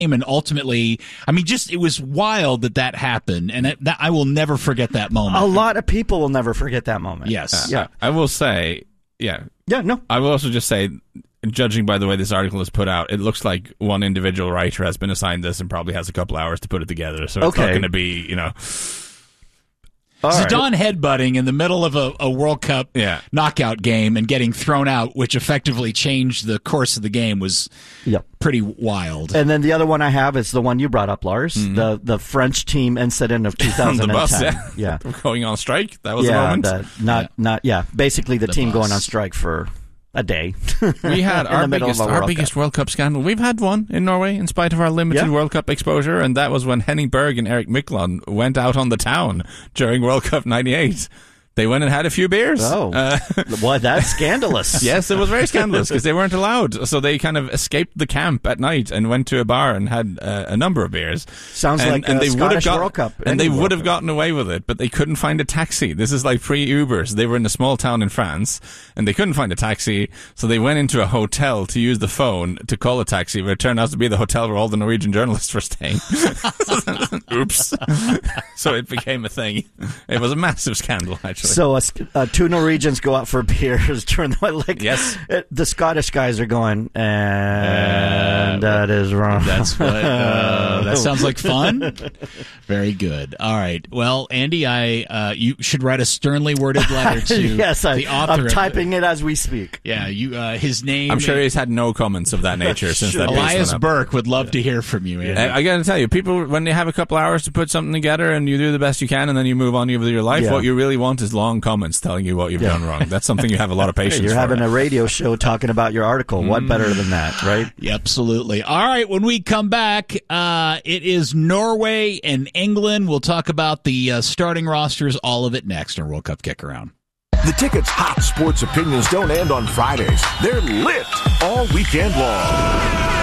and ultimately, I mean, just it was wild that happened, and I will never forget that moment. A lot of people will never forget that moment. Yes. Yeah. I will say, yeah. Yeah, no. I will also just say, judging by the way this article is put out, it looks like one individual writer has been assigned this and probably has a couple hours to put it together, so it's not going to be, Zidane headbutting in the middle of a World Cup knockout game and getting thrown out, which effectively changed the course of the game, was pretty wild. And then the other one I have is the one you brought up, Lars, the French team incident of 2010. The bus, yeah. Going on strike. That was the moment. Basically the team going on strike for a day. We had our biggest World Cup scandal. We've had one in Norway in spite of our limited World Cup exposure, and that was when Henning Berg and Erik Mykland went out on the town during World Cup 98. They went and had a few beers. Oh, well, that's scandalous. Yes, it was very scandalous because they weren't allowed. So they kind of escaped the camp at night and went to a bar and had a number of beers. Sounds like a Scottish World Cup. And they would have gotten away with it, but they couldn't find a taxi. This is like pre-Uber. So they were in a small town in France, and they couldn't find a taxi. So they went into a hotel to use the phone to call a taxi, but it turned out to be the hotel where all the Norwegian journalists were staying. Oops. So it became a thing. It was a massive scandal, actually. So two Norwegians go out for beers during the Scottish guys are going, and that is wrong. That's what. That sounds like fun. Very good. All right. Well, Andy, you should write a sternly worded letter to the author. I'm typing it as we speak. Yeah, his name. I'm sure he's had no comments of that nature since that. Elias Burke would love to hear from you, Andy. I got to tell you, people, when they have a couple hours to put something together and you do the best you can and then you move on with your life, what you really want is long comments telling you what you've done wrong. That's something you have a lot of patience for. You're having a radio show talking about your article. What better than that, right? Yeah, absolutely. All right, when we come back, it is Norway and England. We'll talk about the starting rosters, all of it next on World Cup Kick-Around. The Ticket's hot sports opinions don't end on Fridays. They're lit all weekend long.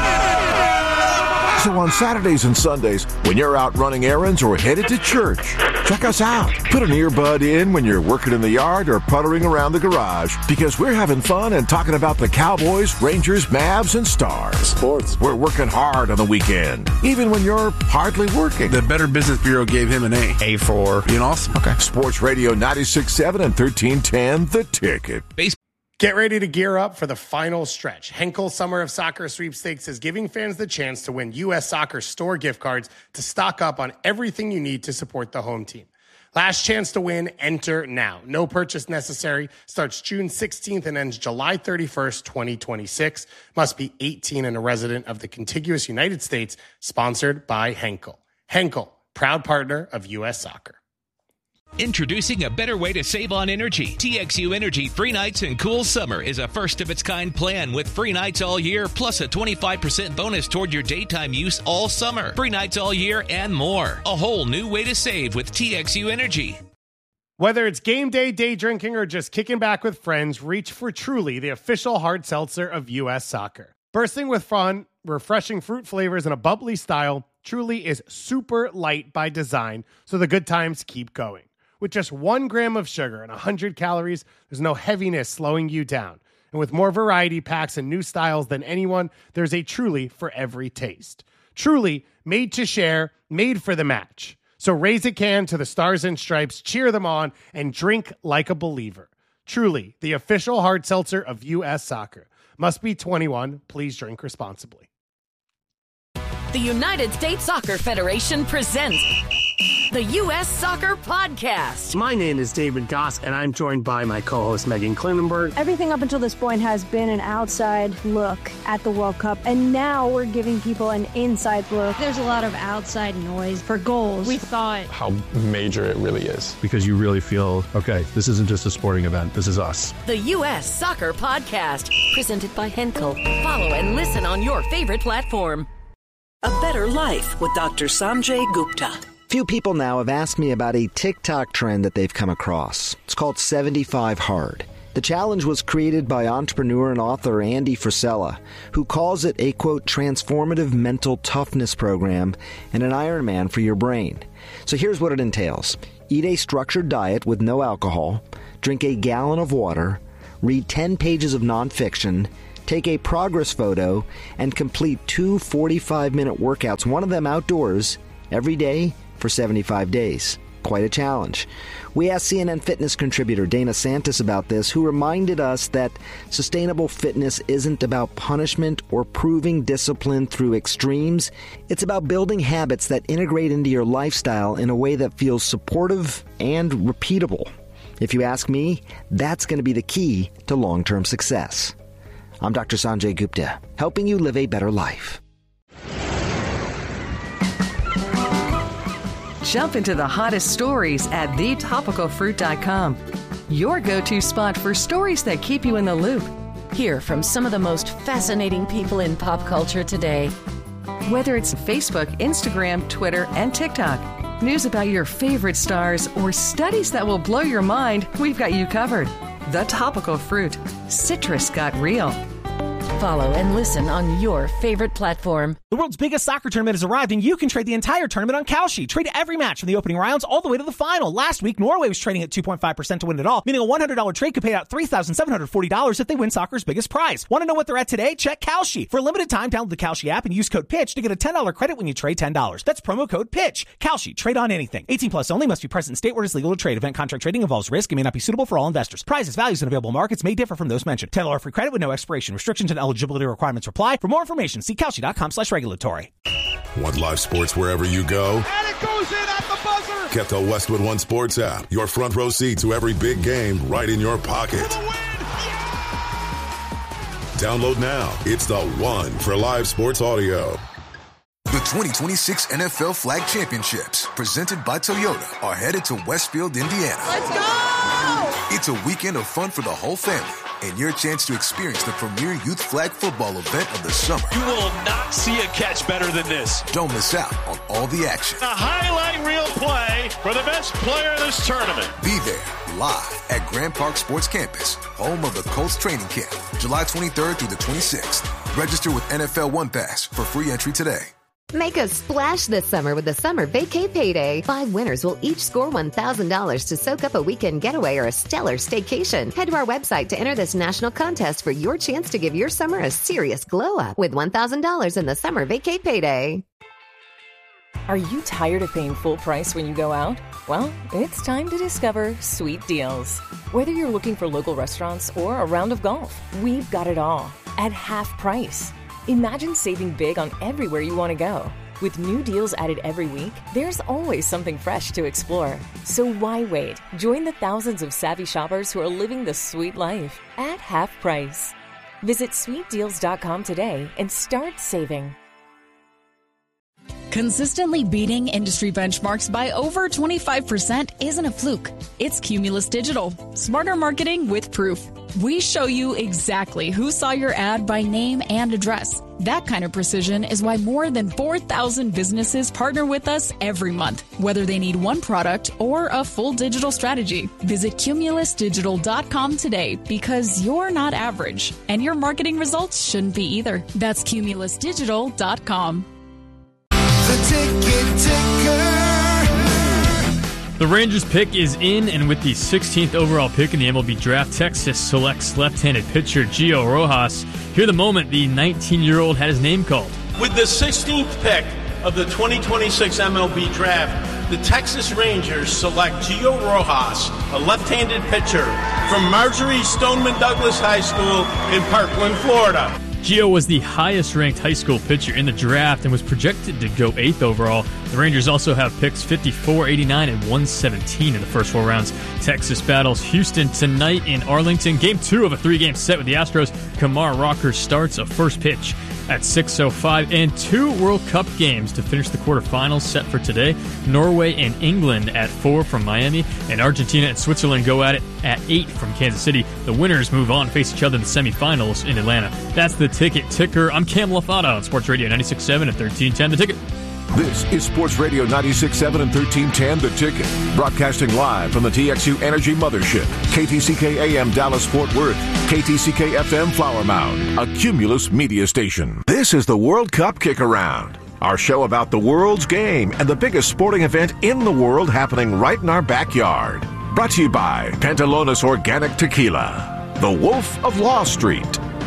So on Saturdays and Sundays, when you're out running errands or headed to church, check us out. Put an earbud in when you're working in the yard or puttering around the garage, because we're having fun and talking about the Cowboys, Rangers, Mavs, and Stars. Sports. We're working hard on the weekend, even when you're hardly working. The Better Business Bureau gave him an A. A for being awesome. Okay. Sports Radio 96.7 and 1310, The Ticket. Get ready to gear up for the final stretch. Henkel Summer of Soccer Sweepstakes is giving fans the chance to win U.S. Soccer store gift cards to stock up on everything you need to support the home team. Last chance to win, enter now. No purchase necessary. Starts June 16th and ends July 31st, 2026. Must be 18 and a resident of the contiguous United States. Sponsored by Henkel. Henkel, proud partner of U.S. Soccer. Introducing a better way to save on energy. TXU Energy Free Nights and Cool Summer is a first-of-its-kind plan with free nights all year, plus a 25% bonus toward your daytime use all summer. Free nights all year and more. A whole new way to save with TXU Energy. Whether it's game day, day drinking, or just kicking back with friends, reach for Truly, the official hard seltzer of U.S. Soccer. Bursting with fun, refreshing fruit flavors, and a bubbly style, Truly is super light by design, so the good times keep going. With just 1 gram of sugar and 100 calories, there's no heaviness slowing you down. And with more variety packs and new styles than anyone, there's a Truly for every taste. Truly, made to share, made for the match. So raise a can to the Stars and Stripes, cheer them on, and drink like a believer. Truly, the official hard seltzer of U.S. Soccer. Must be 21. Please drink responsibly. The United States Soccer Federation presents the U.S. Soccer Podcast. My name is David Goss, and I'm joined by my co-host, Megan Klinenberg. Everything up until this point has been an outside look at the World Cup, and now we're giving people an inside look. There's a lot of outside noise for goals. We thought how major it really is. Because you really feel, okay, this isn't just a sporting event, this is us. The U.S. Soccer Podcast, presented by Henkel. Follow and listen on your favorite platform. A Better Life with Dr. Sanjay Gupta. Few people now have asked me about a TikTok trend that they've come across. It's called 75 Hard. The challenge was created by entrepreneur and author Andy Frisella, who calls it a, quote, transformative mental toughness program and an Ironman for your brain. So here's what it entails. Eat a structured diet with no alcohol, drink a gallon of water, read 10 pages of nonfiction, take a progress photo, and complete 2 45-minute workouts, one of them outdoors, every day for 75 days. Quite a challenge. We asked CNN Fitness contributor Dana Santis about this, who reminded us that sustainable fitness isn't about punishment or proving discipline through extremes. It's about building habits that integrate into your lifestyle in a way that feels supportive and repeatable. If you ask me, that's going to be the key to long-term success. I'm Dr. Sanjay Gupta, helping you live a better life. Jump into the hottest stories at thetopicalfruit.com. Your go-to spot for stories that keep you in the loop. Hear from some of the most fascinating people in pop culture today. Whether it's Facebook, Instagram, Twitter, and TikTok, news about your favorite stars, or studies that will blow your mind, we've got you covered. The Topical Fruit. Citrus got real. Follow and listen on your favorite platform. The world's biggest soccer tournament has arrived, and you can trade the entire tournament on Kalshi. Trade every match from the opening rounds all the way to the final. Last week, Norway was trading at 2.5% to win it all, meaning a $100 trade could pay out $3,740 if they win soccer's biggest prize. Want to know what they're at today? Check Kalshi. For a limited time, download the Kalshi app and use code PITCH to get a $10 credit when you trade $10. That's promo code PITCH. Kalshi. Trade on anything. 18 plus only. Must be present in state where it is legal to trade. Event contract trading involves risk and may not be suitable for all investors. Prizes, values, and available markets may differ from those mentioned. $10 free credit with no expiration. Restrictions and eligibility requirements apply. For more information, see Kalshi.com/regulatory. Want live sports wherever you go? And it goes in at the buzzer! Get the Westwood One Sports app. Your front row seat to every big game right in your pocket. Download now. It's the one for live sports audio. The 2026 NFL Flag Championships, presented by Toyota, are headed to Westfield, Indiana. Let's go! It's a weekend of fun for the whole family, and your chance to experience the premier youth flag football event of the summer. You will not see a catch better than this. Don't miss out on all the action. A highlight reel play for the best player in this tournament. Be there, live at Grand Park Sports Campus, home of the Colts training camp, July 23rd through the 26th. Register with NFL One Pass for free entry today. Make a splash this summer with the Summer Vacay Payday. 5 winners will each score $1,000 to soak up a weekend getaway or a stellar staycation. Head to our website to enter this national contest for your chance to give your summer a serious glow-up with $1,000 in the Summer Vacay Payday. Are you tired of paying full price when you go out? Well, it's time to discover Sweet Deals. Whether you're looking for local restaurants or a round of golf, we've got it all at half price. Imagine saving big on everywhere you want to go. With new deals added every week, there's always something fresh to explore. So why wait? Join the thousands of savvy shoppers who are living the sweet life at half price. Visit sweetdeals.com today and start saving. Consistently beating industry benchmarks by over 25% isn't a fluke. It's Cumulus Digital. Smarter marketing with proof. We show you exactly who saw your ad by name and address. That kind of precision is why more than 4,000 businesses partner with us every month, whether they need one product or a full digital strategy. Visit cumulusdigital.com today because you're not average, and your marketing results shouldn't be either. That's cumulusdigital.com. The Rangers pick is in, and with the 16th overall pick in the MLB draft, Texas selects left-handed pitcher Gio Rojas. Hear the moment the 19-year-old had his name called. With the 16th pick of the 2026 MLB draft, the Texas Rangers select Gio Rojas, a left-handed pitcher from Marjorie Stoneman Douglas High School in Parkland, Florida. Gio was the highest-ranked high school pitcher in the draft and was projected to go 8th overall. The Rangers also have picks 54, 89, and 117 in the first 4 rounds. Texas battles Houston tonight in Arlington. Game 2 of a 3-game set with the Astros. Kumar Rocker starts a first pitch at 6:05, and 2 World Cup games to finish the quarterfinals set for today. Norway and England at 4 from Miami, and Argentina and Switzerland go at it at 8 from Kansas City. The winners move on to face each other in the semifinals in Atlanta. That's the Ticket Ticker. I'm Cam Lafata on Sports Radio 96.7 and 1310 The Ticket. This is Sports Radio 96.7 and 1310 The Ticket. Broadcasting live from the TXU Energy Mothership. KTCK AM Dallas Fort Worth. KTCK FM Flower Mound. A Cumulus media station. This is the World Cup Kick Around. Our show about the world's game and the biggest sporting event in the world happening right in our backyard. Brought to you by Pantalones Organic Tequila. The Wolf of Law Street.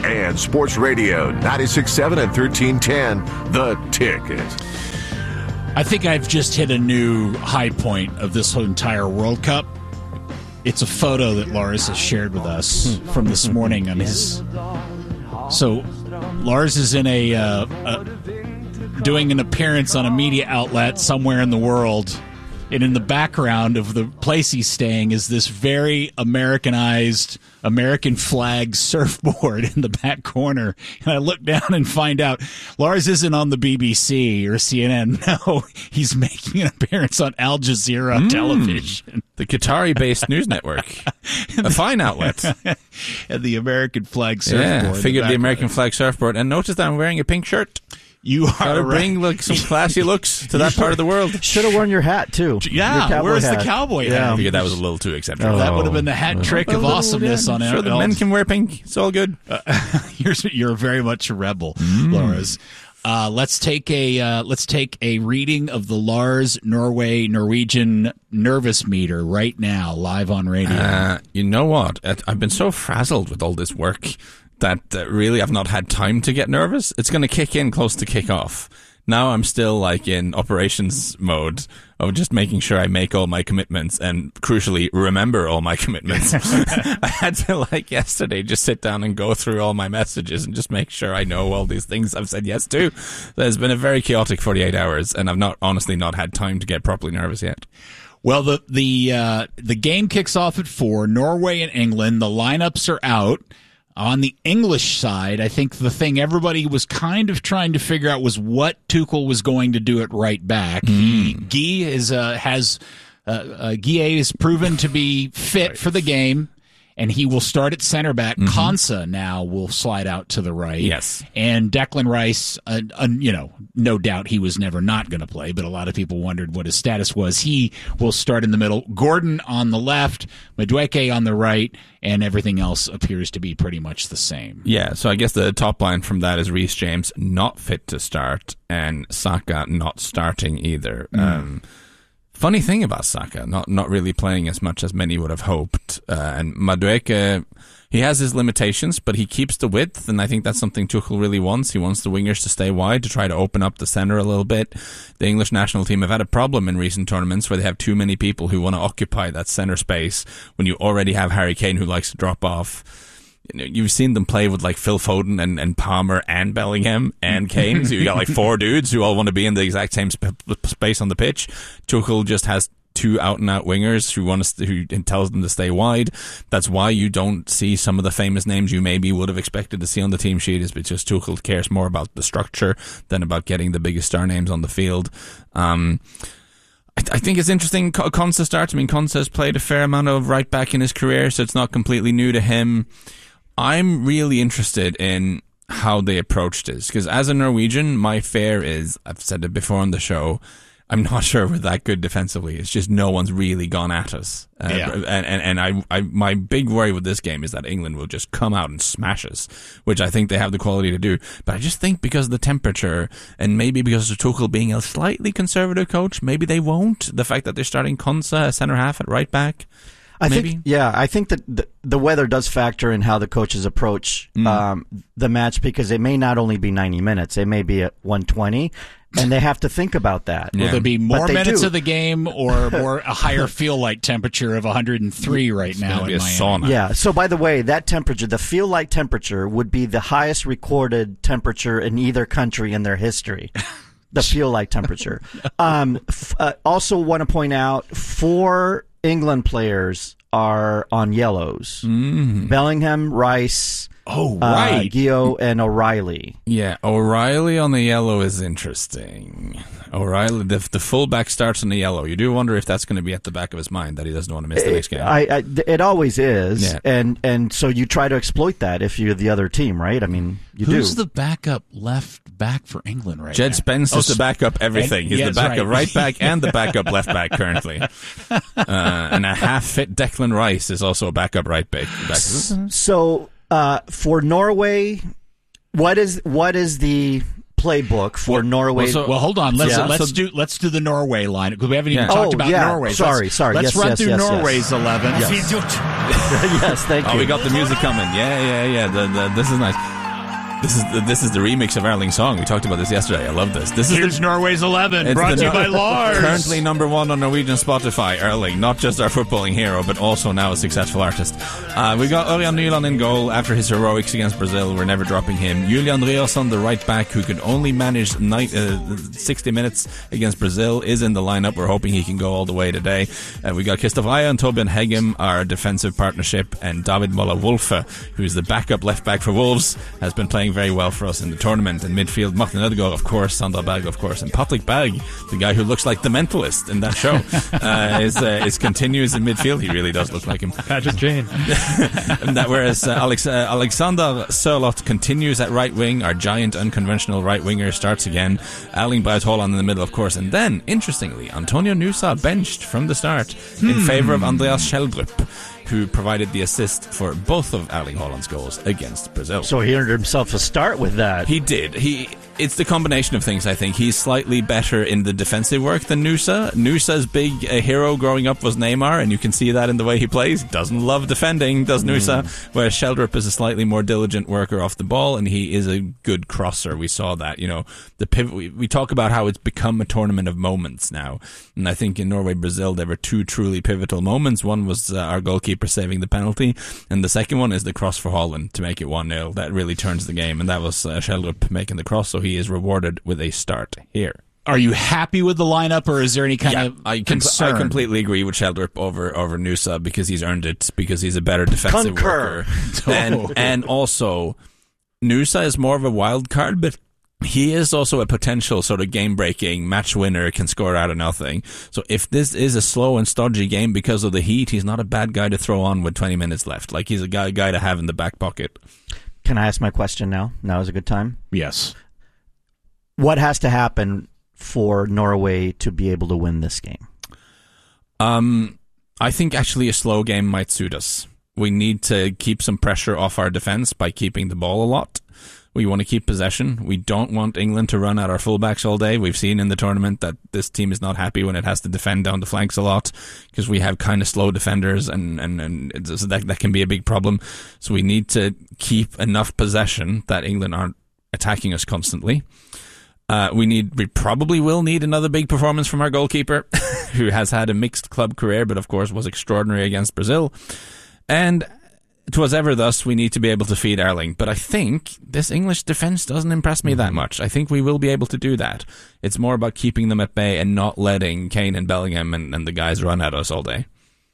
and Sports Radio 96.7 and 1310, The Ticket. I think I've just hit a new high point of this whole entire World Cup. It's a photo that Lars has shared with us from this morning on his. So Lars is in doing an appearance on a media outlet somewhere in the world, and in the background of the place he's staying is this very Americanized American flag surfboard in the back corner. And I look down and find out Lars isn't on the BBC or CNN. No, he's making an appearance on Al Jazeera television. The Qatari-based news network. A fine outlet. And the American flag surfboard. Yeah, figured the American flag surfboard. And notice that I'm wearing a pink shirt. You are bring some classy looks to that part of the world. Should have worn your hat, too. Yeah, where's the cowboy hat? I figured that was a little too eccentric. That would have been the hat trick of awesomeness on sure, the men can wear pink. It's all good. You're very much a rebel, Lars. Let's take a reading of the Lars Norwegian nervous meter right now, live on radio. You know what? I've been so frazzled with all this work that really I've not had time to get nervous. It's going to kick in close to kickoff. Now I'm still like in operations mode of just making sure I make all my commitments and crucially remember all my commitments. I had to yesterday just sit down and go through all my messages and just make sure I know all these things I've said yes to. There's been a very chaotic 48 hours and I've honestly not had time to get properly nervous yet. Well, the game kicks off at 4. Norway and England. The lineups are out. On the English side, I think the thing everybody was kind of trying to figure out was what Tuchel was going to do at right back. Guy is proven to be fit for the game, and he will start at center back. Konsa now will slide out to the right. Yes. And Declan Rice, no doubt he was never not going to play, but a lot of people wondered what his status was. He will start in the middle. Gordon on the left, Madueke on the right, and everything else appears to be pretty much the same. Yeah, so I guess the top line from that is Reece James not fit to start, and Saka not starting either. Funny thing about Saka, not really playing as much as many would have hoped. And Madueke, he has his limitations, but he keeps the width, and I think that's something Tuchel really wants. He wants the wingers to stay wide, to try to open up the centre a little bit. The English national team have had a problem in recent tournaments where they have too many people who want to occupy that centre space when you already have Harry Kane who likes to drop off. You've seen them play with Phil Foden and Palmer and Bellingham and Kane. So you got 4 dudes who all want to be in the exact same space on the pitch. Tuchel just has 2 out-and-out wingers who tells them to stay wide. That's why you don't see some of the famous names you maybe would have expected to see on the team sheet, is because Tuchel cares more about the structure than about getting the biggest star names on the field. I think it's interesting. Konsa starts. Konsa has played a fair amount of right back in his career, so it's not completely new to him. I'm really interested in how they approach this, because as a Norwegian, my fear is, I've said it before on the show, I'm not sure we're that good defensively. It's just no one's really gone at us. And my big worry with this game is that England will just come out and smash us, which I think they have the quality to do. But I just think because of the temperature, and maybe because of Tuchel being a slightly conservative coach, maybe they won't. The fact that they're starting Konsa, a centre-half at right back. I think that the weather does factor in how the coaches approach the match, because it may not only be 90 minutes, it may be at 120, and they have to think about that. Will there be more minutes of the game or a higher feel-like temperature of 103 right now in Miami? Sauna. Yeah, so by the way, that temperature, the feel-like temperature, would be the highest recorded temperature in either country in their history. The feel-like temperature. Also want to point out 4 England players are on yellows. Bellingham, Rice, Gio, and O'Reilly. Yeah, O'Reilly on the yellow is interesting. O'Reilly, the fullback starts on the yellow. You do wonder if that's going to be at the back of his mind, that he doesn't want to miss the next game. It always is, and so you try to exploit that if you're the other team, right? I mean, Who's the backup left back for England right Jed now? Spence is the backup everything. He's the backup right back and the backup left back currently. And a half-fit Declan Rice is also a backup right back. So for Norway, what is the playbook for Norway? Well, hold on. Let's do the Norway line, because we haven't even talked about Norway. Sorry. Let's run through Norway's 11. Yes, thank you. Oh, we got the music coming. Yeah. This is nice. This is the remix of Erling's song. We talked about this yesterday. I love this. Here's Norway's 11, brought to you by Lars. Currently number 1 on Norwegian Spotify, Erling. Not just our footballing hero, but also now a successful artist. We got Ørjan Nyland in goal after his heroics against Brazil. We're never dropping him. Julian Ryerson, the right back, who could only manage 60 minutes against Brazil, is in the lineup. We're hoping he can go all the way today. We got Christoph Raja and Torbjørn Heggem, our defensive partnership, and David Moller-Wolfe, who's the backup left back for Wolves, has been playing very well for us in the tournament. In midfield, Martin Ødegaard, of course, Sander Berg, of course, and Patrick Berg, the guy who looks like the mentalist in that show, is continues in midfield. He really does look like him. Patrick Jane. Whereas Alexander Sørloth continues at right wing. Our giant unconventional right winger starts again. Erling Braut Haaland in the middle, of course, and then, interestingly, Antonio Nusa benched from the start in favour of Andreas Schjelderup, who provided the assist for both of Erling Haaland's goals against Brazil. So he earned himself a start with that. He did. It's the combination of things, I think. He's slightly better in the defensive work than Nusa. Nusa's big hero growing up was Neymar, and you can see that in the way he plays. He doesn't love defending, does Nusa, whereas Schjelderup is a slightly more diligent worker off the ball, and he is a good crosser. We saw that. The pivot. We talk about how it's become a tournament of moments now, and I think in Norway-Brazil there were 2 truly pivotal moments. One was our goalkeeper saving the penalty, and the second one is the cross for Haaland to make it 1-0. That really turns the game, and that was Schjelderup making the cross, so he is rewarded with a start here. Are you happy with the lineup, or is there any kind of concern? I completely agree with Schjelderup over Nusa, because he's earned it, because he's a better defensive worker. And also, Nusa is more of a wild card, but he is also a potential sort of game-breaking match winner, can score out of nothing. So if this is a slow and stodgy game because of the heat, he's not a bad guy to throw on with 20 minutes left. Like, he's a guy to have in the back pocket. Can I ask my question now? Now is a good time? Yes. What has to happen for Norway to be able to win this game? I think actually a slow game might suit us. We need to keep some pressure off our defense by keeping the ball a lot. We want to keep possession. We don't want England to run at our fullbacks all day. We've seen in the tournament that this team is not happy when it has to defend down the flanks a lot, because we have kind of slow defenders, and so that can be a big problem. So we need to keep enough possession that England aren't attacking us constantly. We probably will need another big performance from our goalkeeper, who has had a mixed club career, but of course was extraordinary against Brazil. And 'twas ever thus, we need to be able to feed Erling. But I think this English defence doesn't impress me that much. I think we will be able to do that. It's more about keeping them at bay and not letting Kane and Bellingham and the guys run at us all day.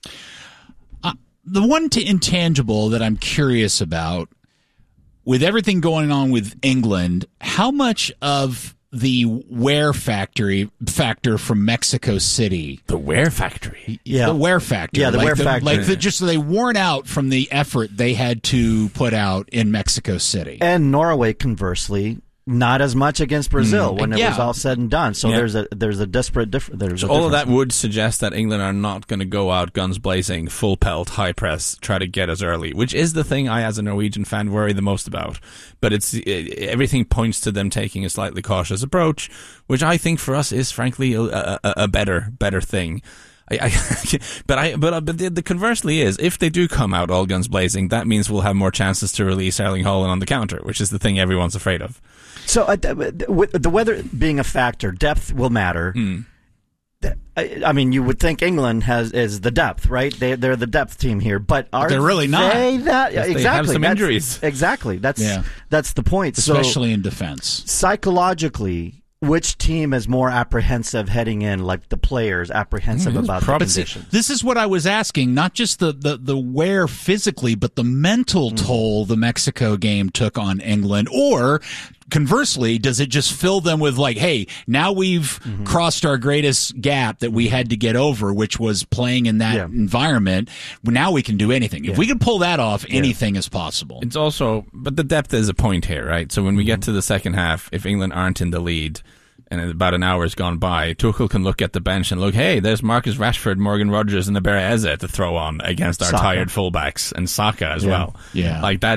The one intangible that I'm curious about, with everything going on with England, how much of the wear factor from Mexico City. The wear factory? Yeah. The wear factor. Yeah, the wear factor. Just so they worn out from the effort they had to put out in Mexico City. And Norway, conversely, not as much against Brazil when it was all said and done. So there's a disparate difference. So all of that would suggest that England are not going to go out guns blazing, full pelt, high press, try to get us early, which is the thing I, as a Norwegian fan, worry the most about. But everything points to them taking a slightly cautious approach, which I think for us is frankly a better thing. But the conversely is, if they do come out all guns blazing, that means we'll have more chances to release Erling Haaland on the counter, which is the thing everyone's afraid of. So with the weather being a factor, depth will matter. I mean, you would think England is the depth, right? They're the depth team here, but they're really not. Exactly. They have some injuries. Exactly. That's the point. Especially in defense. Psychologically, which team is more apprehensive heading in, like the players apprehensive about the conditions? This is what I was asking, not just the wear physically, but the mental toll the Mexico game took on England, or conversely, does it just fill them with like, hey, now we've crossed our greatest gap that we had to get over, which was playing in that environment. Now we can do anything. If we can pull that off, anything is possible. It's also, but the depth is a point here, right? So when we get to the second half, if England aren't in the lead, and about an hour has gone by, Tuchel can look at the bench and look, hey, there's Marcus Rashford, Morgan Rogers, and Abere Eze to throw on against our tired fullbacks, and Saka as well. Yeah. Like, that is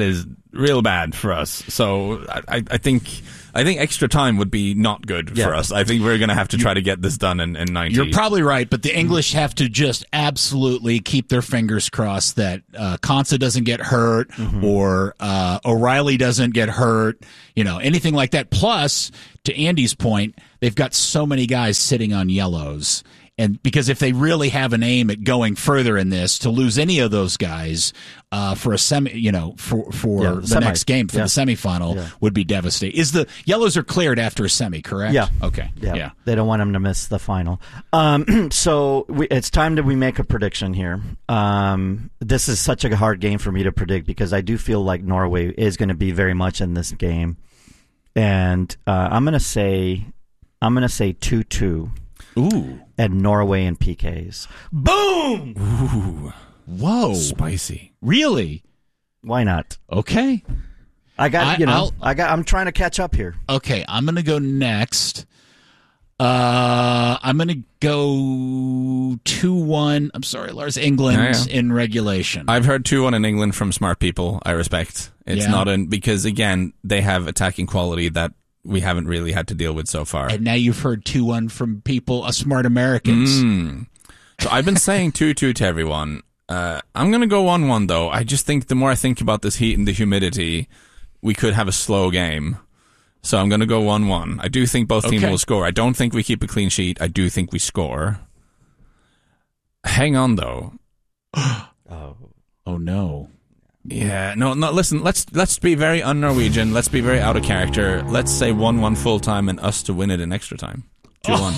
real bad for us. So I think extra time would be not good for us. I think we're going to have to try to get this done in 90. You're probably right, but the English have to just absolutely keep their fingers crossed that Konsa doesn't get hurt or O'Reilly doesn't get hurt, anything like that. Plus, to Andy's point, they've got so many guys sitting on yellows. And because if they really have an aim at going further in this, to lose any of those guys for a semi, for the next game, for the semifinal, would be devastating. The yellows are cleared after a semi, correct? Yeah. Okay. Yeah. They don't want them to miss the final. So it's time that we make a prediction here. This is such a hard game for me to predict because I do feel like Norway is going to be very much in this game, and I'm going to say 2-2. Ooh. And Norway and PKs. Boom! Ooh. Whoa. Spicy. Really? Why not? Okay. I'm trying to catch up here. Okay, I'm going to go next. I'm going to go 2-1. I'm sorry, Lars. England in regulation. I've heard 2-1 in England from smart people. I respect. It's not because, again, they have attacking quality that we haven't really had to deal with so far. And now you've heard 2-1 from people, smart Americans. So I've been saying 2-2 to everyone. I'm going to go 1-1, though. I just think the more I think about this heat and the humidity, we could have a slow game. So I'm going to go 1-1. I do think both teams will score. I don't think we keep a clean sheet. I do think we score. Hang on, though. Oh, no. Yeah, no, listen, let's be very un-Norwegian. Let's be very out of character. Let's say 1-1 full time and us to win it in extra time. 2-1.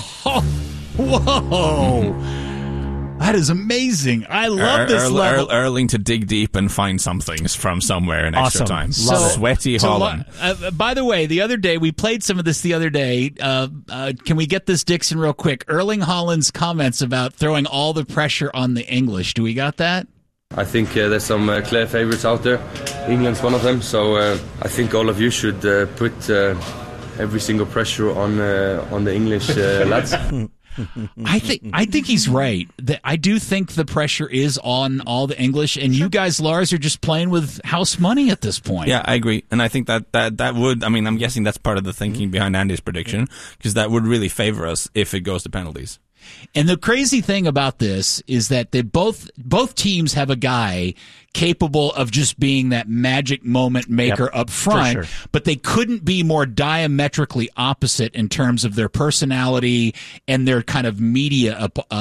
Whoa. That is amazing. I love this level. Erling to dig deep and find some things from somewhere in extra time. Sweaty Holland. By the way, the other day, we played some of this the other day. Can we get this, Dixon, real quick? Erling Haaland's comments about throwing all the pressure on the English. Do we got that? I think there's some clear favourites out there. England's one of them, so I think all of you should put every single pressure on the English lads. I think he's right. I do think the pressure is on all the English, and you guys, Lars, are just playing with house money at this point. Yeah, I agree, and I think that would. I mean, I'm guessing that's part of the thinking behind Andy's prediction, because that would really favour us if it goes to penalties. And the crazy thing about this is that they both teams have a guy capable of just being that magic moment maker up front, but they couldn't be more diametrically opposite in terms of their personality and their kind of media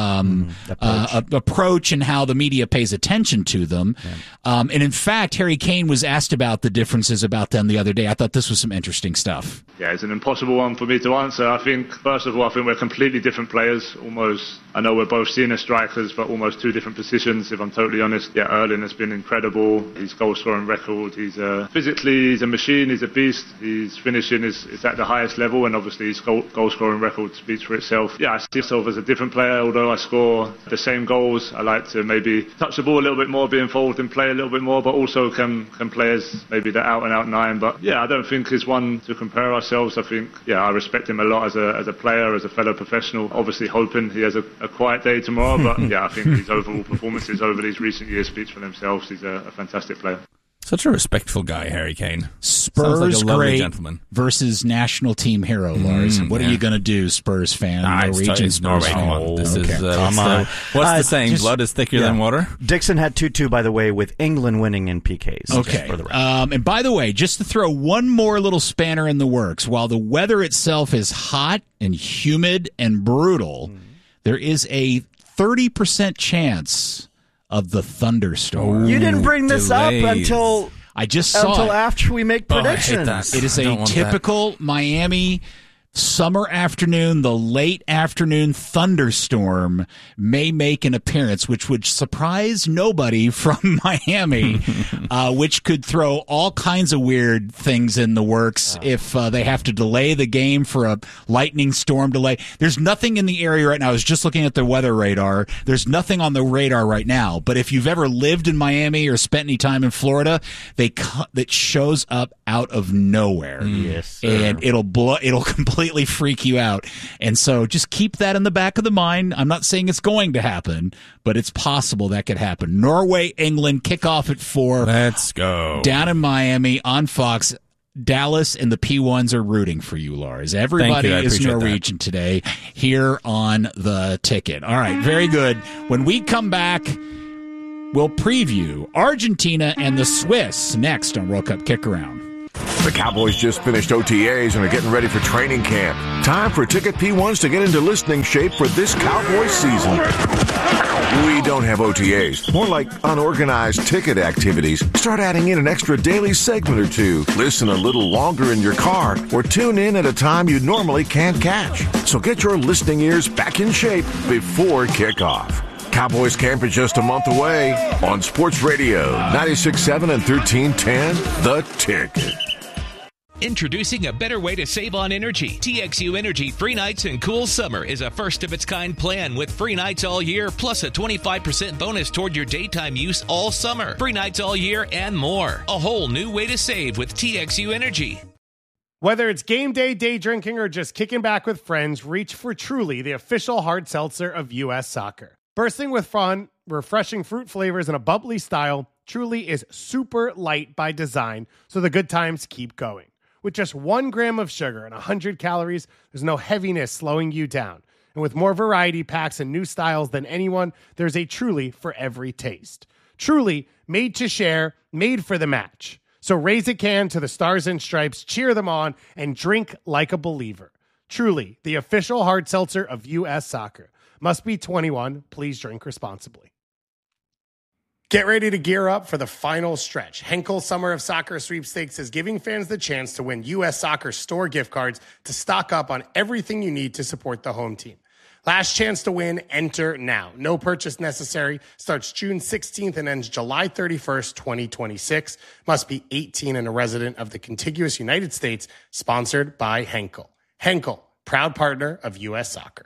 approach and how the media pays attention to them. And in fact, Harry Kane was asked about the differences about them the other day. I thought this was some interesting stuff. Yeah, it's an impossible one for me to answer. I think, first of all, we're completely different players. Almost, I know we're both senior strikers, but almost two different positions, if I'm totally honest. Yeah, Erling has been incredible. His goal-scoring record, he's physically, he's a machine, he's a beast. His finishing is at the highest level, and obviously his goal-scoring record speaks for itself. Yeah, I see myself as a different player. Although I score the same goals, I like to maybe touch the ball a little bit more, be involved and play a little bit more, but also can play as maybe the out-and-out nine. But yeah, I don't think he's one to compare ourselves. I think, I respect him a lot as a player, as a fellow professional. Obviously hoping he has a quiet day tomorrow, but I think his overall performances over these recent years speaks for themselves. He's a fantastic player. Such a respectful guy, Harry Kane. Spurs like great gentleman. Versus national team hero, Lars. What are you going to do, Spurs fan? Norwegian it's Norway. Come on. This is, what's the saying? Blood is thicker than water? Dixon had 2-2, by the way, with England winning in PKs. Okay. For the and by the way, just to throw one more little spanner in the works, while the weather itself is hot and humid and brutal, there is a 30% chance of the thunderstorm. You didn't bring this up until I just saw until after we make predictions. It is a typical Miami summer afternoon. The late afternoon thunderstorm may make an appearance, which would surprise nobody from Miami, which could throw all kinds of weird things in the works if they have to delay the game for a lightning storm delay. There's nothing in the area right now. I was just looking at the weather radar. There's nothing on the radar right now. But if you've ever lived in Miami or spent any time in Florida, that shows up out of nowhere. Yes, sir. And it'll completely completely freak you out. And so just keep that in the back of the mind. I'm not saying it's going to happen, but it's possible that could happen. Norway, England, kickoff at 4. Let's go. Down in Miami on Fox. Dallas and the P1s are rooting for you, Lars. Everybody is Norwegian today here on the ticket. All right, very good. When we come back, we'll preview Argentina and the Swiss next on World Cup Kick Around. The Cowboys just finished OTAs and are getting ready for training camp. Time for Ticket P1s to get into listening shape for this Cowboys season. We don't have OTAs, more like unorganized ticket activities. Start adding in an extra daily segment or two. Listen a little longer in your car or tune in at a time you normally can't catch. So get your listening ears back in shape before kickoff. Cowboys camp is just a month away on Sports Radio 96.7 and 1310, The Ticket. Introducing a better way to save on energy. TXU Energy Free Nights and Cool Summer is a first-of-its-kind plan with free nights all year, plus a 25% bonus toward your daytime use all summer. Free nights all year and more. A whole new way to save with TXU Energy. Whether it's game day, day drinking, or just kicking back with friends, reach for Truly, the official hard seltzer of U.S. Soccer. Bursting with fun, refreshing fruit flavors, and a bubbly style, Truly is super light by design, so the good times keep going. With just 1 gram of sugar and 100 calories, there's no heaviness slowing you down. And with more variety packs and new styles than anyone, there's a Truly for every taste. Truly, made to share, made for the match. So raise a can to the Stars and Stripes, cheer them on, and drink like a believer. Truly, the official hard seltzer of U.S. Soccer. Must be 21. Please drink responsibly. Get ready to gear up for the final stretch. Henkel Summer of Soccer Sweepstakes is giving fans the chance to win U.S. Soccer store gift cards to stock up on everything you need to support the home team. Last chance to win, enter now. No purchase necessary. Starts June 16th and ends July 31st, 2026. Must be 18 and a resident of the contiguous United States. Sponsored by Henkel. Henkel, proud partner of U.S. Soccer.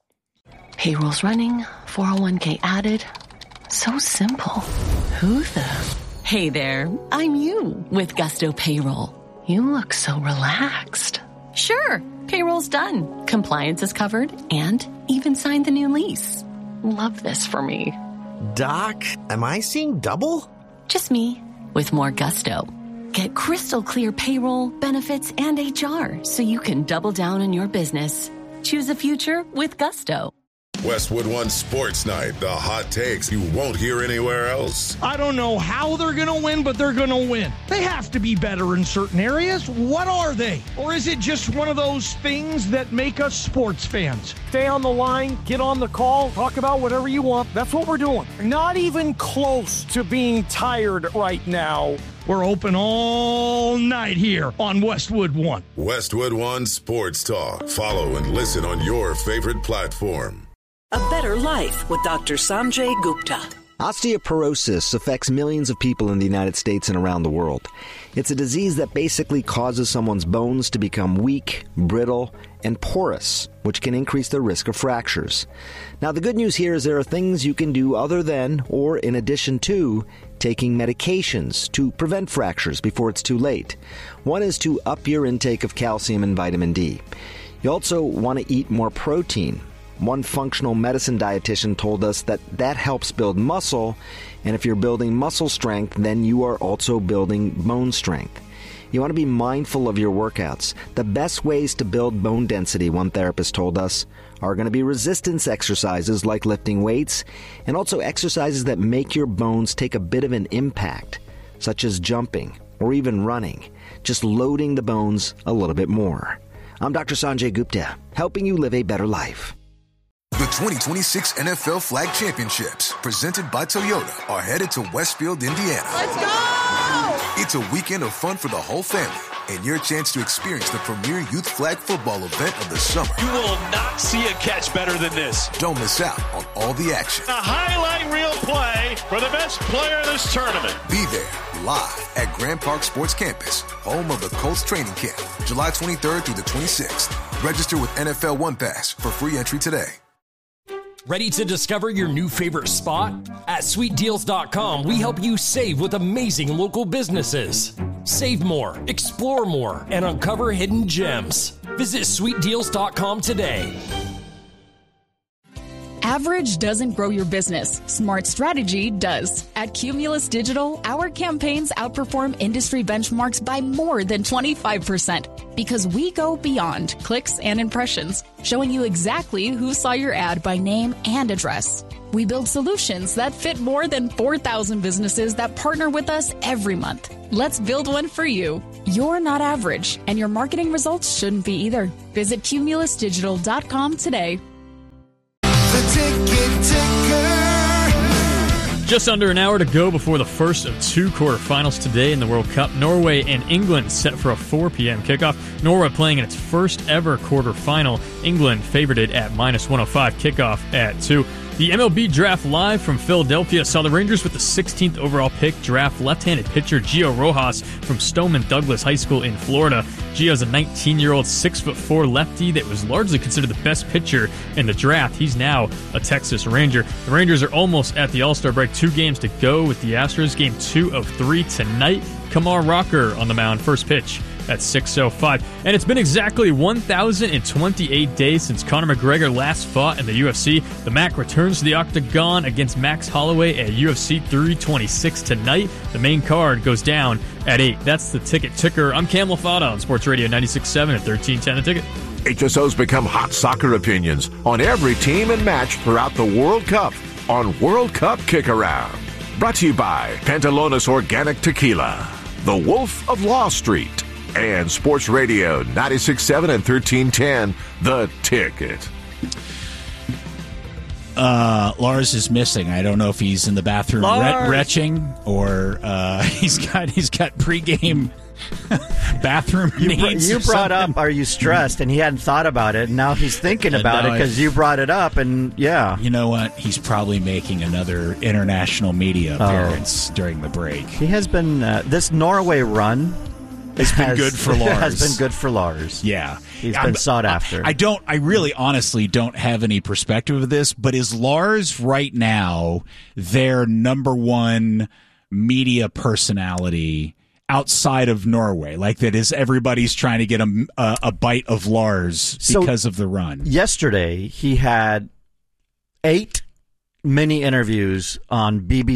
Payroll's running, 401k added. So simple. Who the? Hey there, I'm you with Gusto Payroll. You look so relaxed. Sure, payroll's done. Compliance is covered and even signed the new lease. Love this for me. Doc, am I seeing double? Just me with more Gusto. Get crystal clear payroll, benefits, and HR so you can double down on your business. Choose a future with Gusto. Westwood One Sports Night, the hot takes you won't hear anywhere else. I don't know how they're going to win, but they're going to win. They have to be better in certain areas. What are they? Or is it just one of those things that make us sports fans? Stay on the line, get on the call, talk about whatever you want. That's what we're doing. Not even close to being tired right now. We're open all night here on Westwood One. Westwood One Sports Talk. Follow and listen on your favorite platform. A Better Life with Dr. Sanjay Gupta. Osteoporosis affects millions of people in the United States and around the world. It's a disease that basically causes someone's bones to become weak, brittle, and porous, which can increase the risk of fractures. Now, the good news here is there are things you can do other than, or in addition to, taking medications to prevent fractures before it's too late. One is to up your intake of calcium and vitamin D. You also want to eat more protein. One functional medicine dietitian told us that helps build muscle, and if you're building muscle strength, then you are also building bone strength. You want to be mindful of your workouts. The best ways to build bone density, one therapist told us, are going to be resistance exercises like lifting weights, and also exercises that make your bones take a bit of an impact, such as jumping or even running, just loading the bones a little bit more. I'm Dr. Sanjay Gupta, helping you live a better life. The 2026 NFL Flag Championships, presented by Toyota, are headed to Westfield, Indiana. Let's go! It's a weekend of fun for the whole family and your chance to experience the premier youth flag football event of the summer. You will not see a catch better than this. Don't miss out on all the action. A highlight reel play for the best player in this tournament. Be there live at Grand Park Sports Campus, home of the Colts training camp, July 23rd through the 26th. Register with NFL One Pass for free entry today. Ready to discover your new favorite spot? At sweetdeals.com, we help you save with amazing local businesses. Save more, explore more, and uncover hidden gems. Visit sweetdeals.com today. Average doesn't grow your business. Smart strategy does. At Cumulus Digital, our campaigns outperform industry benchmarks by more than 25% because we go beyond clicks and impressions, showing you exactly who saw your ad by name and address. We build solutions that fit more than 4,000 businesses that partner with us every month. Let's build one for you. You're not average, and your marketing results shouldn't be either. Visit cumulusdigital.com today. Just under an hour to go before the first of two quarterfinals today in the World Cup. Norway and England set for a 4 p.m. kickoff. Norway playing in its first ever quarterfinal. England favored it at -105, kickoff at 2. The MLB Draft Live from Philadelphia saw the Rangers with the 16th overall pick draft left-handed pitcher Gio Rojas from Stoneman Douglas High School in Florida. Gio's a 19-year-old 6'4" lefty that was largely considered the best pitcher in the draft. He's now a Texas Ranger. The Rangers are almost at the All-Star break. 2 games to go with the Astros. Game 2 of 3 tonight. Kumar Rocker on the mound. First pitch at 6:05. And it's been exactly 1,028 days since Conor McGregor last fought in the UFC. The Mac returns to the octagon against Max Holloway at UFC 326 tonight. The main card goes down at 8. That's the ticket ticker. I'm Cam LaFada on Sports Radio 96.7 at 1310 The Ticket. HSO's become hot soccer opinions on every team and match throughout the World Cup on World Cup Kick-Around. Brought to you by Pantalones Organic Tequila, The Wolf of Law Street, and Sports Radio 96.7 and 1310, The Ticket. Lars is missing. I don't know if he's in the bathroom retching or he's got pregame bathroom needs. You brought up, are you stressed? And he hadn't thought about it. And now he's thinking about it because you brought it up. And yeah. You know what? He's probably making another international media appearance during the break. He has been, this Norway run has been good for Lars. Has been good for Lars. Yeah. He's been sought after. I really honestly don't have any perspective of this, but is Lars right now their number one media personality outside of Norway? Like that is everybody's trying to get a bite of Lars because of the run. Yesterday, he had 8 mini interviews on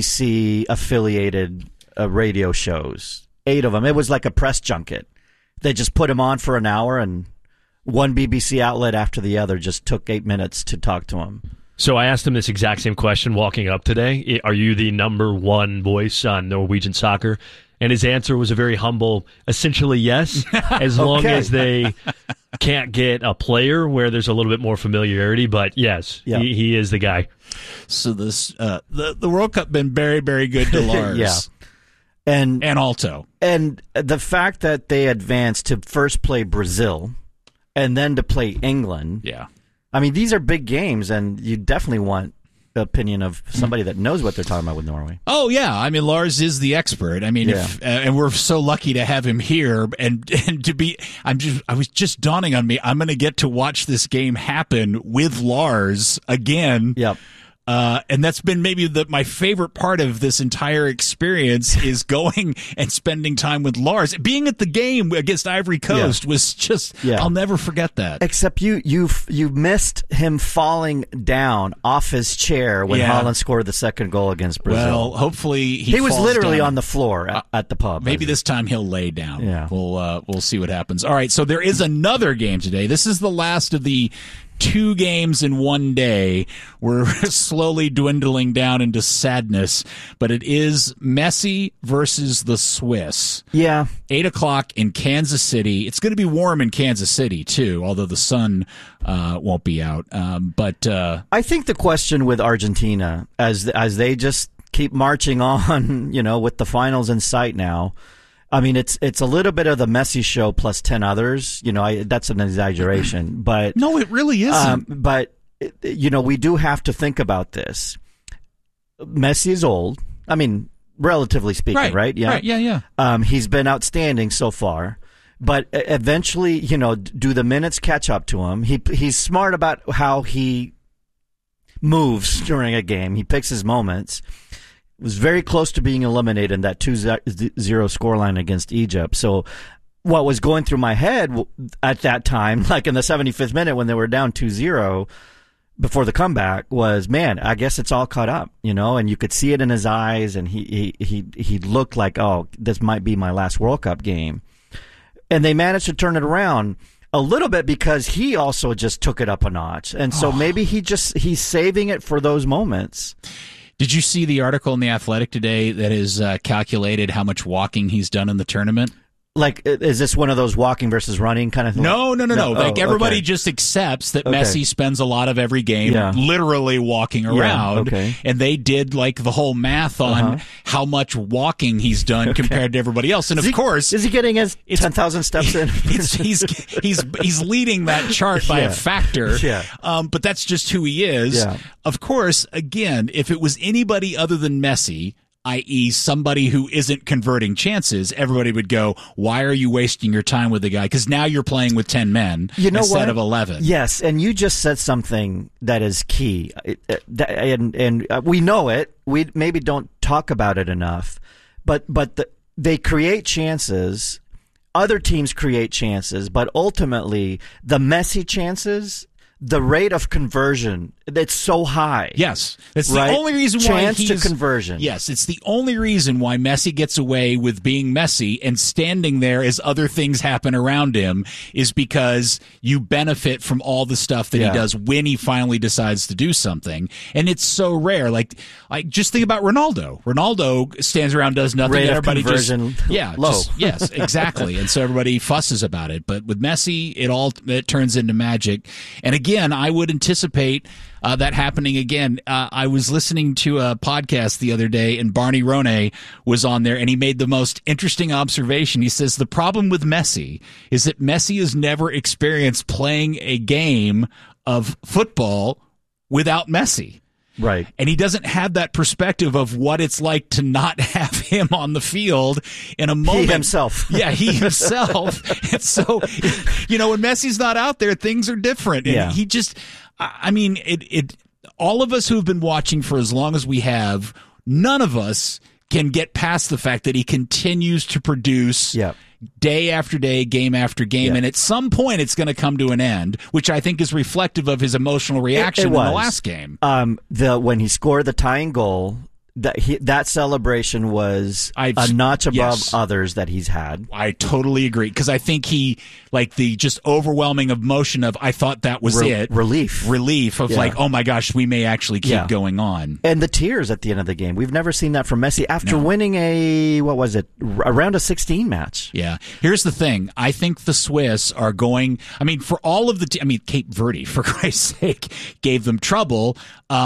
BBC affiliated radio shows. 8 of them. It was like a press junket. They just put him on for an hour, and one BBC outlet after the other just took 8 minutes to talk to him. So I asked him this exact same question walking up today. Are you the number one voice on Norwegian soccer? And his answer was a very humble, essentially yes, as long as they can't get a player where there's a little bit more familiarity. But yes, he is the guy. So this the World Cup been very, very good to Lars. Yeah. And Alto. And the fact that they advanced to first play Brazil and then to play England. Yeah. I mean, these are big games, and you definitely want the opinion of somebody that knows what they're talking about with Norway. Oh, yeah. I mean, Lars is the expert. I mean, and we're so lucky to have him here and to be, I was just dawning on me, I'm going to get to watch this game happen with Lars again. Yep. And that's been maybe my favorite part of this entire experience is going and spending time with Lars. Being at the game against Ivory Coast was just, I'll never forget that. Except you missed him falling down off his chair when Holland scored the second goal against Brazil. Well, hopefully he was literally down on the floor at the pub. Maybe this time he'll lay down. Yeah. We'll see what happens. All right, so there is another game today. This is the last of the 2 games in one day. We're slowly dwindling down into sadness, but it is Messi versus the Swiss. Yeah. 8:00 in Kansas City. It's going to be warm in Kansas City, too, although the sun won't be out. But I think the question with Argentina, as they just keep marching on, with the finals in sight now, I mean, it's a little bit of the Messi show plus 10 others. That's an exaggeration, but no, it really isn't. But we do have to think about this. Messi is old. I mean, relatively speaking, right? Yeah. Right. Yeah. He's been outstanding so far, but eventually, do the minutes catch up to him? He's smart about how he moves during a game. He picks his moments. Was very close to being eliminated in that 2-0 scoreline against Egypt. So what was going through my head at that time, like in the 75th minute when they were down 2-0 before the comeback, was, man, I guess it's all caught up, and you could see it in his eyes, and he looked like, oh, this might be my last World Cup game. And they managed to turn it around a little bit because he also just took it up a notch. And so maybe he's saving it for those moments. Did you see the article in The Athletic today that is calculated how much walking he's done in the tournament? Like, is this one of those walking versus running kind of thing? No. Like, everybody just accepts that Messi spends a lot of every game literally walking around. And they did, like, the whole math on how much walking he's done compared to everybody else. And, of course... Is he getting his 10,000 steps in? He's leading that chart by a factor. But that's just who he is. Of course, again, if it was anybody other than Messi, i.e. somebody who isn't converting chances, everybody would go, why are you wasting your time with the guy? Because now you're playing with 10 men instead of 11. Yes, and you just said something that is key. And we know it. We maybe don't talk about it enough. But they create chances. Other teams create chances. But ultimately, the Messi chances... the rate of conversion, it's so high. Yes. That's the only reason why Chance to conversion. Yes, it's the only reason why Messi gets away with being Messi and standing there as other things happen around him is because you benefit from all the stuff that he does when he finally decides to do something. And it's so rare. Like just think about Ronaldo. Ronaldo stands around, does nothing. Rate everybody of conversion low. Yes, exactly. And so everybody fusses about it. But with Messi, it turns into magic. And again, I would anticipate that happening again. I was listening to a podcast the other day, and Barney Ronay was on there, and he made the most interesting observation. He says the problem with Messi is that Messi has never experienced playing a game of football without Messi. Right. And he doesn't have that perspective of what it's like to not have him on the field in a moment. He himself. Yeah, he himself. And so, when Messi's not out there, things are different. And he just, all of us who have been watching for as long as we have, none of us can get past the fact that he continues to produce day after day, game after game. And at some point, it's going to come to an end, which I think is reflective of his emotional reaction in the last game. When he scored the tying goal, that celebration was a notch above others that he's had. I totally agree, because I think he, like, the just overwhelming emotion of, I thought that was it. Relief of like, oh my gosh, we may actually keep going on. And the tears at the end of the game. We've never seen that from Messi after winning a round of 16 match. Yeah. Here's the thing. I think the Swiss are going, for all of the, Cape Verde, for Christ's sake, gave them trouble.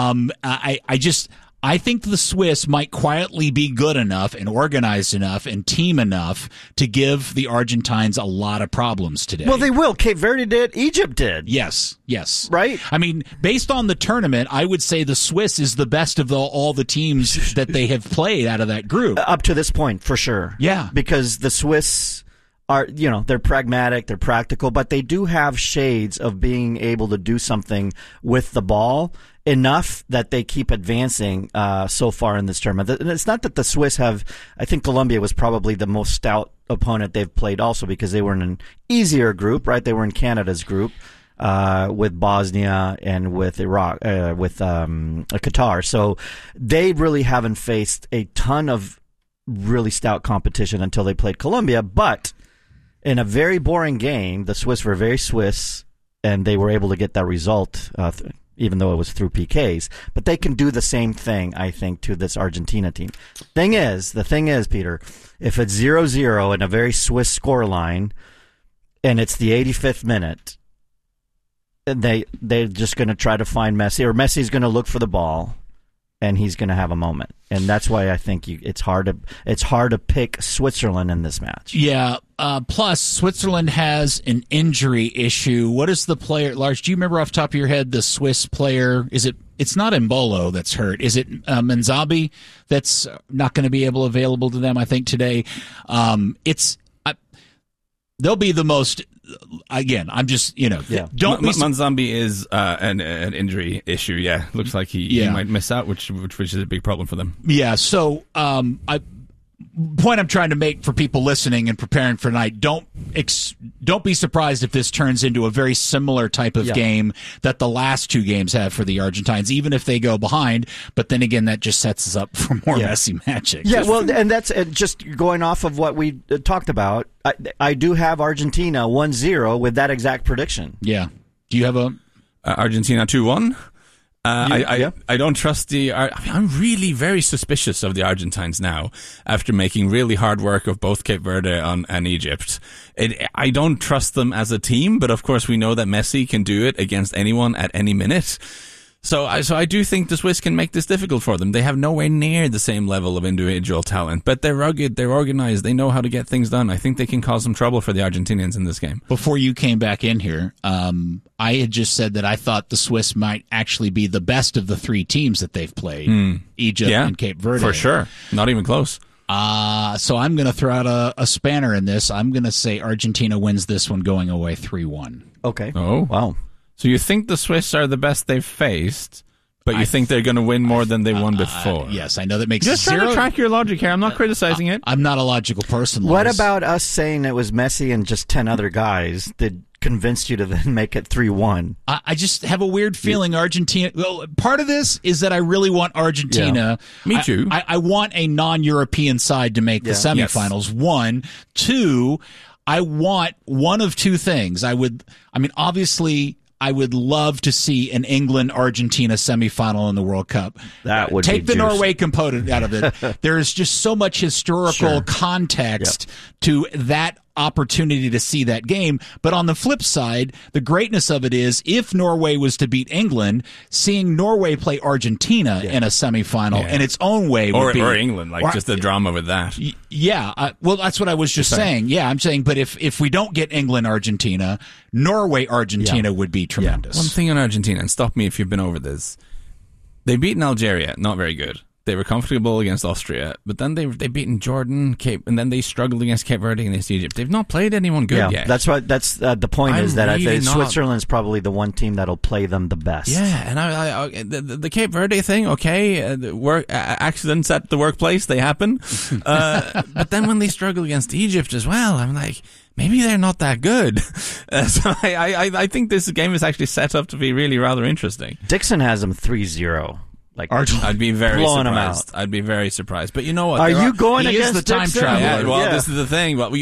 I think the Swiss might quietly be good enough and organized enough and team enough to give the Argentines a lot of problems today. Well, they will. Cape Verde did. Egypt did. Yes. Right? Based on the tournament, I would say the Swiss is the best of all the teams that they have played out of that group. Up to this point, for sure. Yeah. Because the Swiss are, they're pragmatic, they're practical, but they do have shades of being able to do something with the ball enough that they keep advancing so far in this tournament. And it's not that the Swiss have, I think Colombia was probably the most stout opponent they've played also because they were in an easier group, right? They were in Canada's group with Bosnia and with Iraq, with Qatar. So they really haven't faced a ton of really stout competition until they played Colombia. But in a very boring game, the Swiss were very Swiss, and they were able to get that result, even though it was through PKs. But they can do the same thing, I think, to this Argentina team. The thing is, Peter, if it's 0-0 in a very Swiss scoreline, and it's the 85th minute, they're just going to try to find Messi, or Messi's going to look for the ball, and he's going to have a moment. And that's why I think it's hard to pick Switzerland in this match. Yeah. Plus, Switzerland has an injury issue. What is the player, Lars? Do you remember off the top of your head the Swiss player? It's not Embolo that's hurt. Is it Manzabi that's not going to be available to them? I think today. they'll be the most. Again, I'm just don't be. Manzambi is an injury issue. Yeah, looks like he might miss out, which is a big problem for them. Yeah. So point I'm trying to make for people listening and preparing for tonight, don't be surprised if this turns into a very similar type of game that the last two games have for the Argentines, even if they go behind. But then again, that just sets us up for more messy magic. Yeah, well, and that's just going off of what we talked about. I do have Argentina 1-0 with that exact prediction. Yeah. Do you have a Argentina 2-1? I don't trust I'm really very suspicious of the Argentines now after making really hard work of both Cape Verde and Egypt. I don't trust them as a team, but of course we know that Messi can do it against anyone at any minute. So I do think the Swiss can make this difficult for them. They have nowhere near the same level of individual talent, but they're rugged, they're organized, they know how to get things done. I think they can cause some trouble for the Argentinians in this game. Before you came back in here, I had just said that I thought the Swiss might actually be the best of the three teams that they've played, Egypt and Cape Verde. For sure. Not even close. So I'm going to throw out a spanner in this. I'm going to say Argentina wins this one going away 3-1. Okay. Oh. Wow. So you think the Swiss are the best they've faced, but you think they're going to win more than they won before? Yes, I know that makes Just trying to track your logic here. I'm not criticizing it. I'm not a logical person. What about us saying it was Messi and just 10 other guys that convinced you to then make it 3-1? I just have a weird feeling Argentina. Well, part of this is that I really want Argentina. Yeah. Me too. I want a non-European side to make the semifinals. Yes. 1, 2. I want one of two things. Obviously, I would love to see an England-Argentina semifinal in the World Cup. That would take be the Norway component out of it. There is just so much historical context to that opportunity to see that game. But on the flip side, the greatness of it is if Norway was to beat England, seeing Norway play Argentina in a semifinal in its own way would be... Or England, just the drama with that. Well, that's what I was just saying. Yeah, I'm saying, but if we don't get England-Argentina, Norway-Argentina would be tremendous. One thing on Argentina, and stop me if you've been over this, they've beaten Algeria, not very good. They were comfortable against Austria, but then they've beaten Jordan, and then they struggled against Cape Verde and against Egypt. They've not played anyone good yet. That's right. That's the point. I think Switzerland's probably the one team that'll play them the best. Yeah, and the Cape Verde thing, accidents at the workplace, they happen. But then when they struggle against Egypt as well, I'm like, maybe they're not that good. So I think this game is actually set up to be really rather interesting. Dixon has them 3-0. I'd be very blowing surprised. Them out. I'd be very surprised. But you know what? Are you going against the time Dixon? traveler? This is the thing. Well,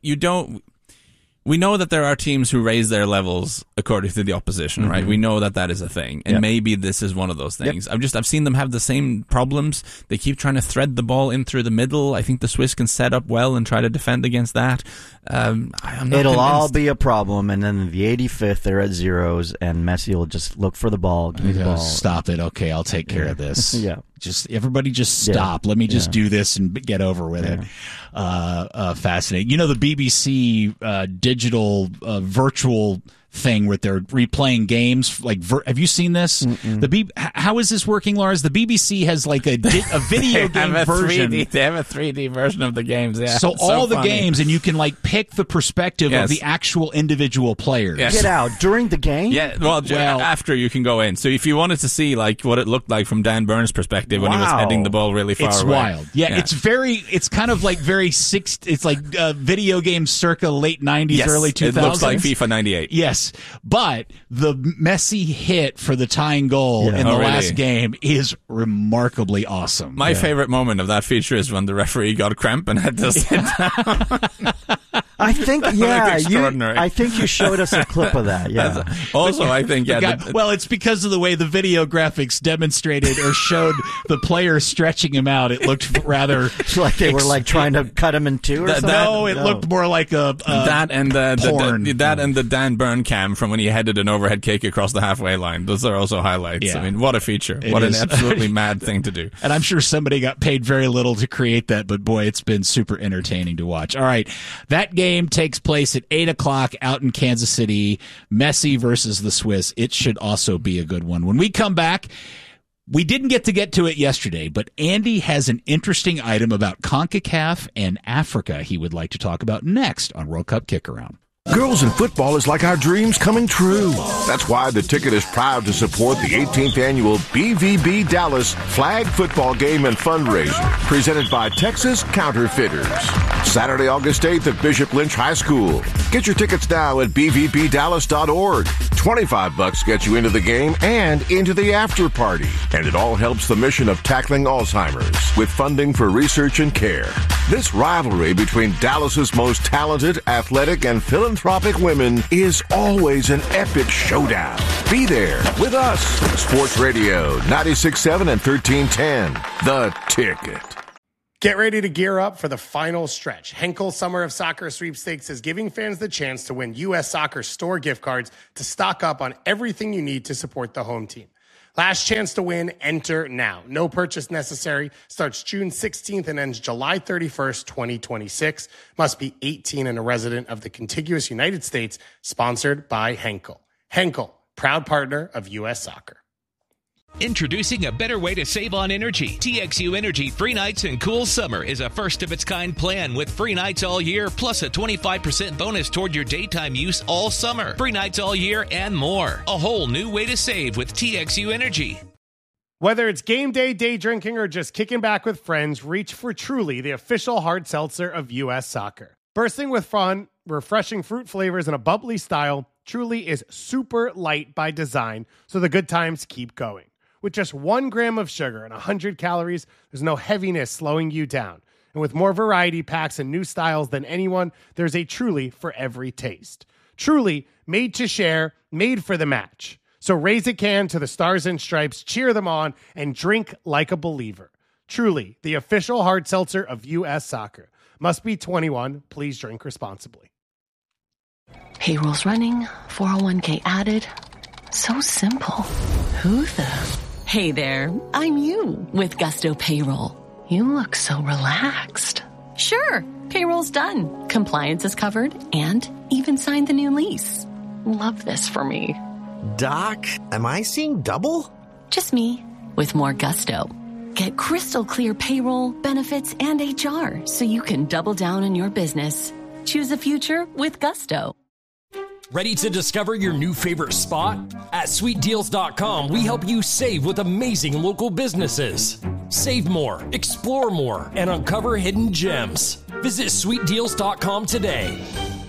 we know that there are teams who raise their levels according to the opposition, right? We know that is a thing, and maybe this is one of those things. I've seen them have the same problems. They keep trying to thread the ball in through the middle. I think the Swiss can set up well and try to defend against that. I'm not It'll all be a problem, and then in the 85th, they're at zeros, and Messi will just look for the ball. Give me the ball. Stop it. Okay, I'll take care of this. Everybody just stop. Let me just do this and get over with it. Fascinating. You know, the BBC digital virtual thing where they're replaying games. Have you seen this? How is this working, Lars? The BBC has a video game version. They have a 3D version of the games. Yeah, so all the games, and you can pick the perspective of the actual individual players. Get out during the game. Yeah, well, after you can go in. So if you wanted to see what it looked like from Dan Burns' perspective when he was heading the ball really far away, it's wild. Yeah, it's kind of very it's like video games circa late 90s, early 2000s. It looks like FIFA 98. Yes. But the Messi hit for the tying goal in the last game is remarkably awesome. My favorite moment of that feature is when the referee got cramp and had to sit down. I think, I think you showed us a clip of that. Yeah. Also, I think, it's because of the way the video graphics demonstrated or showed the player stretching him out. It looked rather like they were trying to cut him in two. Or something? It looked more like that and porn. And the Dan Burn cam from when he headed an overhead kick across the halfway line. Those are also highlights. Yeah. I mean, what a feature. What an absolutely mad thing to do. And I'm sure somebody got paid very little to create that, but boy, it's been super entertaining to watch. All right. That game takes place at 8 o'clock out in Kansas City. Messi versus the Swiss. It should also be a good one. When we come back, We didn't get to it yesterday, but Andy has an interesting item about CONCACAF and Africa he would like to talk about next on World Cup Kick-Around. Girls in football is like our dreams coming true. That's why the Ticket is proud to support the 18th annual BVB Dallas Flag Football Game and Fundraiser, presented by Texas Counterfeiters. Saturday, August 8th at Bishop Lynch High School. Get your tickets now at bvbdallas.org. $25 gets you into the game and into the after party. And it all helps the mission of tackling Alzheimer's with funding for research and care. This rivalry between Dallas's most talented, athletic, and philanthropic women is always an epic showdown. Be there with us. Sports Radio 96.7 and 1310. The Ticket. Get ready to gear up for the final stretch. Henkel Summer of Soccer Sweepstakes is giving fans the chance to win U.S. Soccer store gift cards to stock up on everything you need to support the home team. Last chance to win, enter now. No purchase necessary. Starts June 16th and ends July 31st, 2026. Must be 18 and a resident of the contiguous United States. Sponsored by Henkel. Henkel, proud partner of U.S. Soccer. Introducing a better way to save on energy. TXU Energy Free Nights and Cool Summer is a first-of-its-kind plan with free nights all year, plus a 25% bonus toward your daytime use all summer. Free nights all year and more. A whole new way to save with TXU Energy. Whether it's game day, day drinking, or just kicking back with friends, reach for Truly, the official hard seltzer of U.S. Soccer. Bursting with fun, refreshing fruit flavors, and a bubbly style, Truly is super light by design, so the good times keep going. With just 1 gram of sugar and 100 calories, there's no heaviness slowing you down. And with more variety packs and new styles than anyone, there's a Truly for every taste. Truly, made to share, made for the match. So raise a can to the Stars and Stripes, cheer them on, and drink like a believer. Truly, the official hard seltzer of U.S. Soccer. Must be 21. Please drink responsibly. Payroll's running, 401k added. So simple. Who the... Hey there, I'm you with Gusto Payroll. You look so relaxed. Sure, payroll's done. Compliance is covered and even signed the new lease. Love this for me. Doc, am I seeing double? Just me with more gusto. Get crystal clear payroll, benefits, and HR so you can double down on your business. Choose a future with Gusto. Ready to discover your new favorite spot? At SweetDeals.com, we help you save with amazing local businesses. Save more, explore more, and uncover hidden gems. Visit SweetDeals.com today.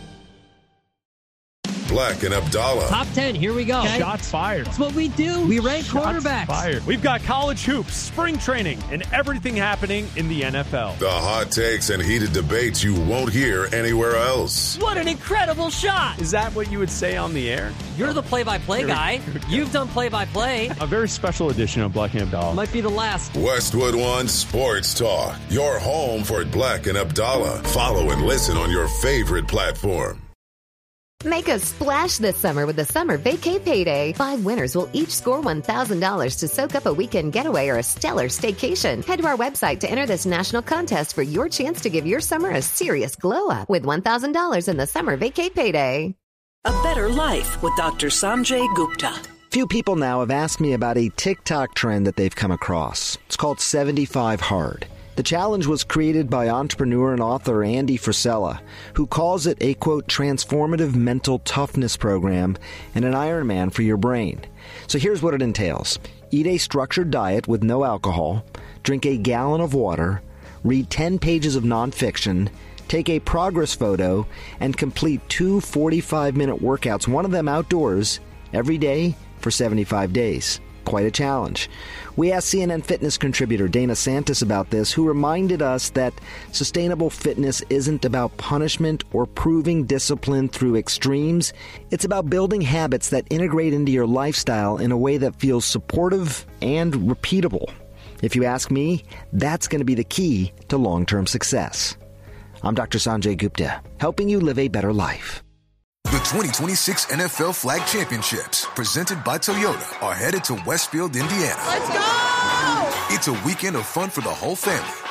Black and Abdallah. Top 10, here we go. Okay. Shots fired. That's what we do. We rank quarterbacks. Fired. We've got college hoops, spring training, and everything happening in the NFL. The hot takes and heated debates you won't hear anywhere else. What an incredible shot. Is that what you would say on the air? You're the play-by-play guy. You've done play-by-play. A very special edition of Black and Abdallah. Might be the last. Westwood One Sports Talk. Your home for Black and Abdallah. Follow and listen on your favorite platform. Make a splash this summer with the Summer Vacay Payday. 5 winners will each score $1,000 to soak up a weekend getaway or a stellar staycation. Head to our website to enter this national contest for your chance to give your summer a serious glow up with $1,000 in the Summer Vacay Payday. A better life with Dr. Sanjay Gupta. Few people now have asked me about a TikTok trend that they've come across. It's called 75 Hard. The challenge was created by entrepreneur and author Andy Frisella, who calls it a, quote, transformative mental toughness program and an Ironman for your brain. So here's what it entails. Eat a structured diet with no alcohol, drink a gallon of water, read 10 pages of nonfiction, take a progress photo, and complete 2 45-minute workouts, one of them outdoors, every day for 75 days. Quite a challenge. We asked CNN Fitness contributor Dana Santis about this, who reminded us that sustainable fitness isn't about punishment or proving discipline through extremes. It's about building habits that integrate into your lifestyle in a way that feels supportive and repeatable. If you ask me, that's going to be the key to long-term success. I'm Dr. Sanjay Gupta, helping you live a better life. The 2026 NFL Flag Championships, presented by Toyota, are headed to Westfield, Indiana. Let's go! It's a weekend of fun for the whole family.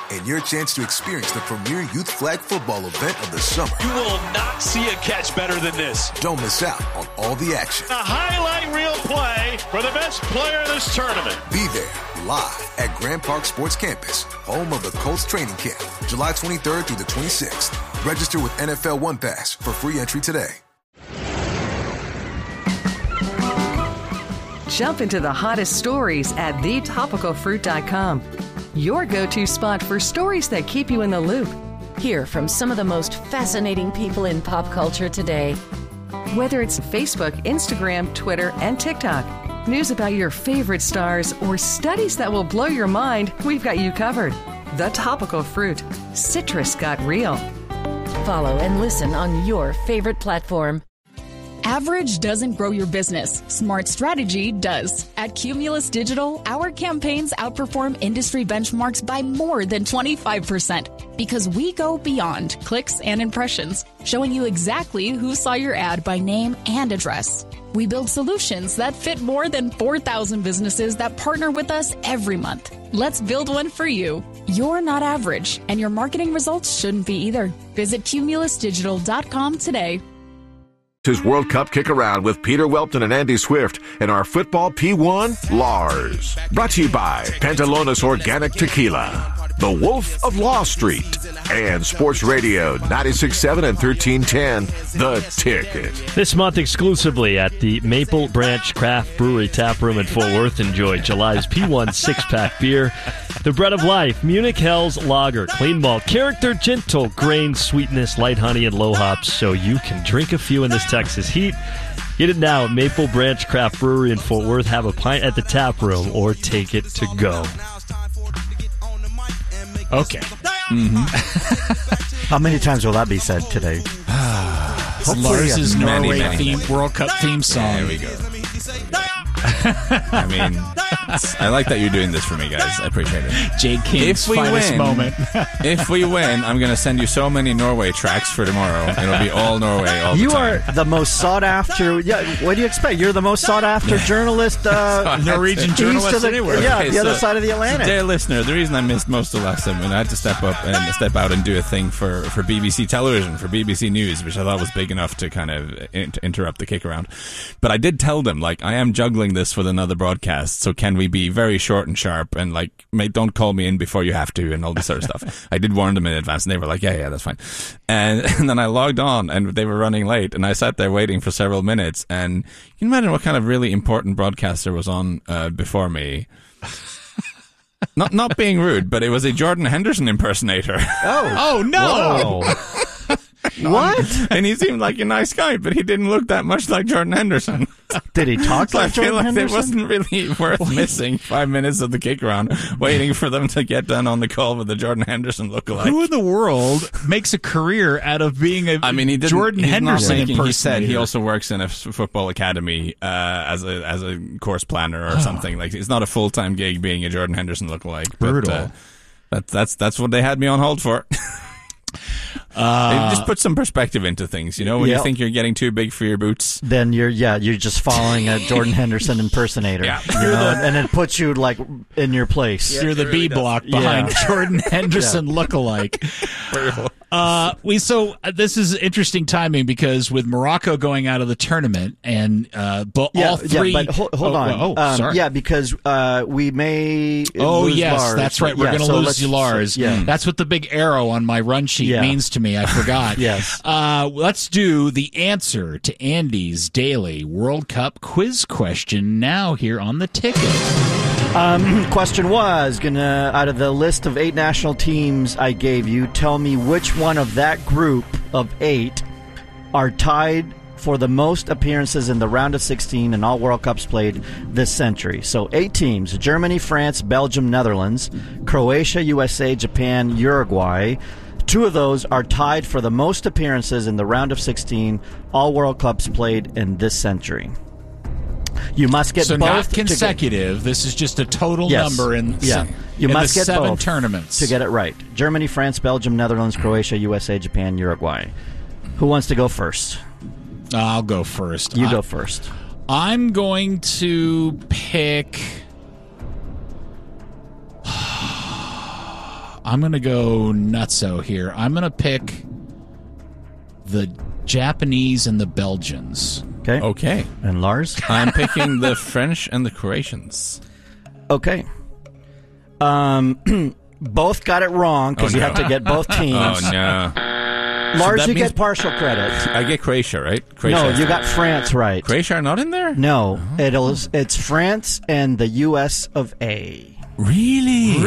and your chance to experience the premier youth flag football event of the summer. You will not see a catch better than this. Don't miss out on all the action. A highlight reel play for the best player in this tournament. Be there live at Grand Park Sports Campus, home of the Colts training camp, July 23rd through the 26th. Register with NFL One Pass for free entry today. Jump into the hottest stories at thetopicalfruit.com. Your go-to spot for stories that keep you in the loop. Hear from some of the most fascinating people in pop culture today. Whether it's Facebook, Instagram, Twitter, and TikTok, news about your favorite stars, or studies that will blow your mind, we've got you covered. The Topical Fruit. Citrus got real. Follow and listen on your favorite platform. Average doesn't grow your business. Smart strategy does. At Cumulus Digital, our campaigns outperform industry benchmarks by more than 25% because we go beyond clicks and impressions, showing you exactly who saw your ad by name and address. We build solutions that fit more than 4,000 businesses that partner with us every month. Let's build one for you. You're not average, and your marketing results shouldn't be either. Visit cumulusdigital.com today. His World Cup Kick Around with Peter Welpton and Andy Swift and our football P1, Lars. Brought to you by Pantalones Organic Tequila, The Wolf of Law Street, and Sports Radio 96.7 and 1310, The Ticket. This month exclusively at the Maple Branch Craft Brewery Tap Room in Fort Worth. Enjoy July's P1 six-pack beer, The Bread of Life, Munich Hell's Lager, clean malt, character gentle, grain, sweetness, light honey, and low hops, so you can drink a few in this Texas heat. Get it now at Maple Branch Craft Brewery in Fort Worth. Have a pint at the tap room or take it to go. Okay. How many times will that be said today? Lars's Norway many. World Cup theme song. There we go. I mean, I like that you're doing this for me, guys. I appreciate it. Jake King's finest moment. If we win, I'm going to send you so many Norway tracks for tomorrow. It'll be all Norway all the time. You are the most sought after. Yeah, what do you expect? You're the most sought after journalist, Norwegian journalist anywhere. Yeah, Okay, the other side of the Atlantic. Dear listener, the reason I missed most of last time, and I had to step out and do a thing for BBC Television, for BBC News, which I thought was big enough to kind of interrupt the kick around. But I did tell them, like, I am juggling this with another broadcast, so can we be very short and sharp and, like, mate, don't call me in before you have to and all this sort of stuff. I did warn them in advance, and they were like, yeah, that's fine. And then I logged on, and they were running late, and I sat there waiting for several minutes, and you can imagine what kind of really important broadcaster was on before me. Not being rude, but it was a Jordan Henderson impersonator. Oh no! What? And he seemed like a nice guy, but he didn't look that much like Jordan Henderson. Did he talk So like I feel Jordan like Henderson? it wasn't really worth missing 5 minutes of the kick around waiting for them to get done on the call with the Jordan Henderson lookalike. Who in the world makes a career out of being a Jordan Henderson impersonator? He said he also works in a football academy as a course planner or something. Like, it's not a full-time gig being a Jordan Henderson lookalike. Brutal. But that's what they had me on hold for. It just puts some perspective into things, you know, when you think you're getting too big for your boots. Then you're just following a Jordan Henderson impersonator. Yeah. You know, and it puts you like in your place. You're the B block behind Jordan Henderson lookalike. This is interesting timing because with Morocco going out of the tournament and all three. Yeah, but hold on. Sorry. Yeah, because we may. Lose Lars. That's right. We're going to lose Lars. Yeah. That's what the big arrow on my run sheet means to me. I forgot. Yes. Let's do the answer to Andy's daily World Cup quiz question now here on the ticket. Question was out of the list of 8 national teams I gave you, tell me which one of that group of 8 are tied for the most appearances in the round of 16 in all World Cups played this century. So 8 teams: Germany, France, Belgium, Netherlands, Croatia, USA, Japan, Uruguay. 2 of those are tied for the most appearances in the round of 16 all World Cups played in this century. You must get both. Not consecutive. This is just a total number in You must the get 7 both tournaments to get it right. Germany, France, Belgium, Netherlands, Croatia, USA, Japan, Uruguay. Who wants to go first? I'll go first. You go first. I'm going to pick. I'm going to go nutso here. I'm going to pick the Japanese and the Belgians. Okay. And Lars? I'm picking the French and the Croatians. Okay. Both got it wrong because you have to get both teams. Oh, no. Lars, so you get partial credit. I get Croatia, right? No, you got France right. Croatia are not in there? No. It's France and the U.S. of A. Really?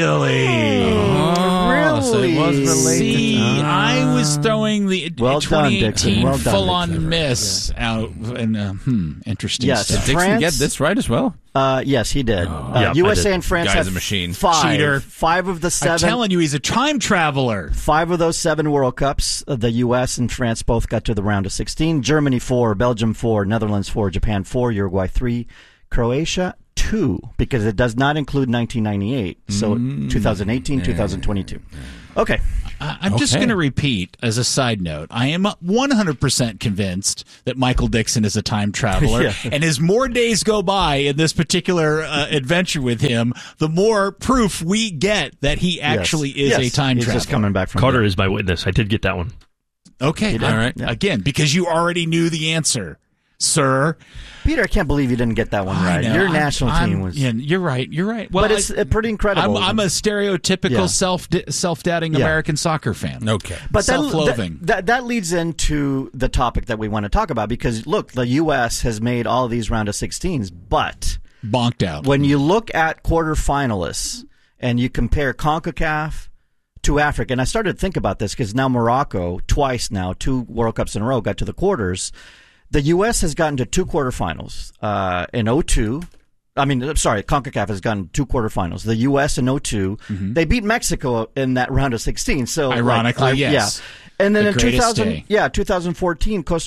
Really? So it was related. See, I was throwing the 2018 full-on miss out. And interesting yes, stuff. Did Dixon get this right as well? Yes, he did. USA and France Guy's have a machine. Cheater. 5 of the 7. I'm telling you, he's a time traveler. 5 of those 7 World Cups, the U.S. and France both got to the round of 16. Germany 4, Belgium 4, Netherlands 4, Japan 4, Uruguay 3, Croatia 2, because it does not include 1998. So 2018, 2022. Okay. I'm just going to repeat as a side note. I am 100% convinced that Michael Dixon is a time traveler. And as more days go by in this particular adventure with him, the more proof we get that he actually is a time He's traveler. Just coming back from Carter is my witness. I did get that one. Okay. All right. Yeah. Again, because you already knew the answer, sir. Peter, I can't believe you didn't get that one right. Your national team was... Yeah, you're right. Well, but it's pretty incredible. I'm a stereotypical self-doubting American soccer fan. Okay. But self-loathing. That leads into the topic that we want to talk about because, look, the U.S. has made all of these round of 16s, but... bonked out. When you look at quarterfinalists and you compare CONCACAF to Africa, and I started to think about this because now Morocco, twice now, 2 World Cups in a row, got to the quarters. The U.S. has gotten to 2 quarterfinals in 2002. CONCACAF has gotten 2 quarterfinals. The U.S. in 2002. Mm-hmm. They beat Mexico in that round of 16. So ironically, yes. Yeah. And then in 2014, Costa